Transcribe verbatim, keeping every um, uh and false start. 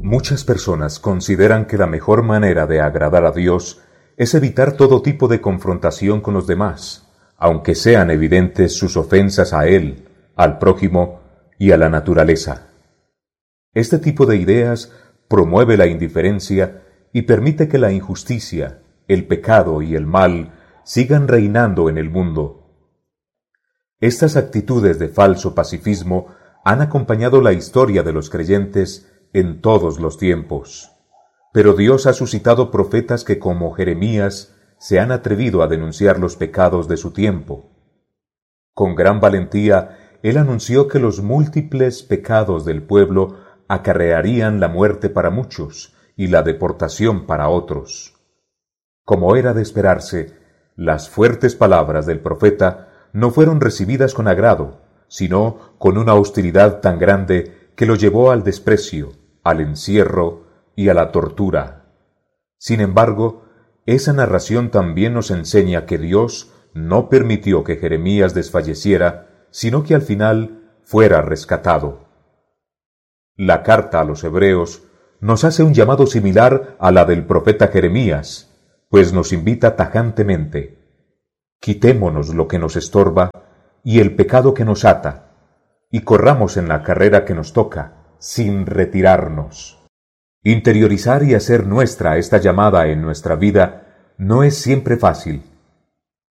Muchas personas consideran que la mejor manera de agradar a Dios es evitar todo tipo de confrontación con los demás, aunque sean evidentes sus ofensas a Él, al prójimo y a la naturaleza. Este tipo de ideas promueve la indiferencia y permite que la injusticia, el pecado y el mal sigan reinando en el mundo. Estas actitudes de falso pacifismo han acompañado la historia de los creyentes en todos los tiempos. Pero Dios ha suscitado profetas que, como Jeremías, se han atrevido a denunciar los pecados de su tiempo. Con gran valentía, él anunció que los múltiples pecados del pueblo acarrearían la muerte para muchos y la deportación para otros. Como era de esperarse, las fuertes palabras del profeta no fueron recibidas con agrado, sino con una hostilidad tan grande que lo llevó al desprecio, al encierro y a la tortura. Sin embargo, esa narración también nos enseña que Dios no permitió que Jeremías desfalleciera, sino que al final fuera rescatado. La carta a los Hebreos nos hace un llamado similar a la del profeta Jeremías, pues nos invita tajantemente: quitémonos lo que nos estorba y el pecado que nos ata, y corramos en la carrera que nos toca, sin retirarnos. Interiorizar y hacer nuestra esta llamada en nuestra vida no es siempre fácil,